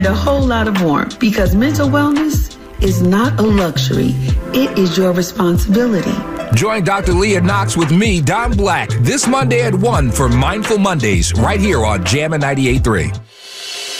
a whole lot of warmth, because mental wellness is not a luxury. It is your responsibility. Join Dr. Leah Knox with me, Don Black, this Monday at 1 for Mindful Mondays, right here on Jammin' 98.3.